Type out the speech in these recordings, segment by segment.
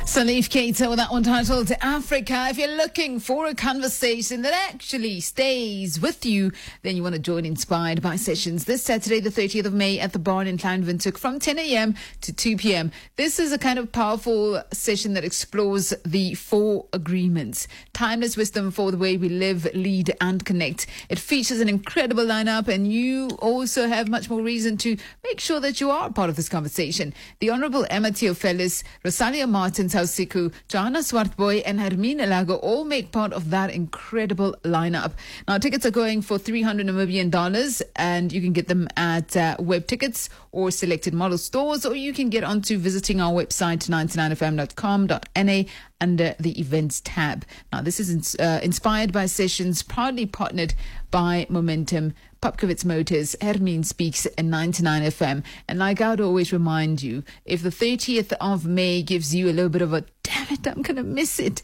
Salif Keita with that one titled Africa. If you're looking for a conversation that actually stays with you, then you want to join Inspired by Sessions this Saturday, the 30th of May at the Barn in Kleinwindhoek from 10 a.m. to 2 p.m. This is a kind of powerful session that explores the 4 agreements. Timeless wisdom for the way we live, lead and connect. It features an incredible lineup, and you also have much more reason to make sure that you are part of this conversation. The Honorable Emma Theophilus, Rosalia Martins Hausiku, Johanna Swartboy and Hermine Lago all make part of that incredible lineup. Now, tickets are going for $300 Namibian, and you can get them at web tickets or selected model stores, or you can get onto visiting our website 99fm.com.na under the events tab. Now, this is Inspired by Sessions, proudly partnered by Momentum, Popkowitz Motors, Hermine Speaks, and 99FM. And like I would always remind you, if the 30th of May gives you a little bit of a, damn it, I'm going to miss it.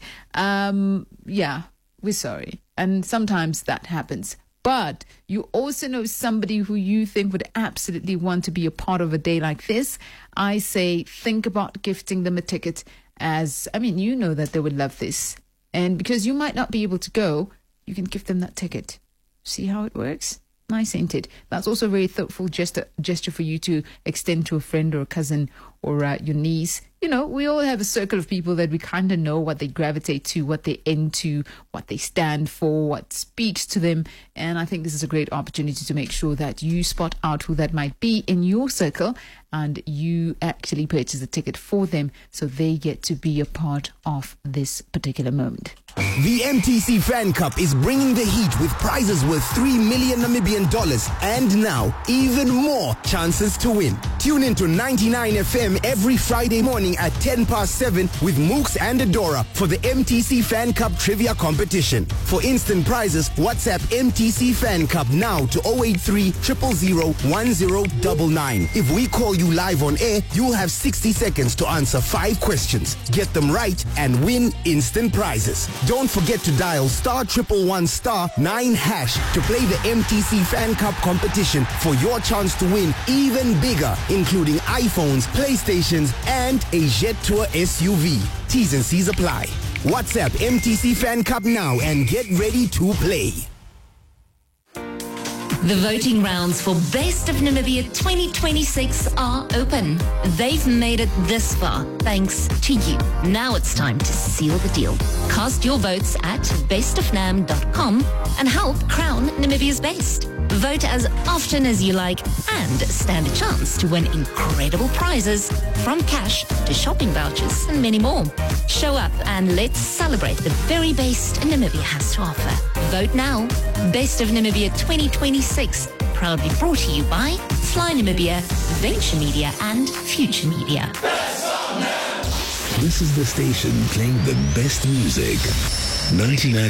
Yeah, we're sorry. And sometimes that happens. But you also know somebody who you think would absolutely want to be a part of a day like this. I say think about gifting them a ticket, as, I mean, you know that they would love this. And because you might not be able to go, you can give them that ticket. See how it works? Nice, ain't it? That's also a very thoughtful gesture for you to extend to a friend or a cousin or your niece. You know, we all have a circle of people that we kind of know what they gravitate to, what they into, what they stand for, what speaks to them. And I think this is a great opportunity to make sure that you spot out who that might be in your circle, and you actually purchase a ticket for them so they get to be a part of this particular moment. The MTC Fan Cup is bringing the heat with prizes worth $3 million Namibian, and now even more chances to win. Tune into 99FM every Friday morning at 7:10 with Mooks and Adora for the MTC Fan Cup trivia competition. For instant prizes, WhatsApp MTC Fan Cup now to 083 000 1099. If we call you live on air, you'll have 60 seconds to answer 5 questions. Get them right and win instant prizes. Don't forget to dial *111*9# to play the MTC Fan Cup competition for your chance to win even bigger, including iPhones, PlayStations, and a Jet Tour SUV. T's and C's apply. WhatsApp MTC Fan Cup now and get ready to play. The voting rounds for Best of Namibia 2026 are open. They've made it this far thanks to you. Now it's time to seal the deal. Cast your votes at bestofnam.com and help crown Namibia's best. Vote as often as you like and stand a chance to win incredible prizes, from cash to shopping vouchers and many more. Show up and let's celebrate the very best Namibia has to offer. Vote now. Best of Namibia 2026, proudly brought to you by Fly Namibia, Venture Media and Future Media. This is the station playing the best music. 99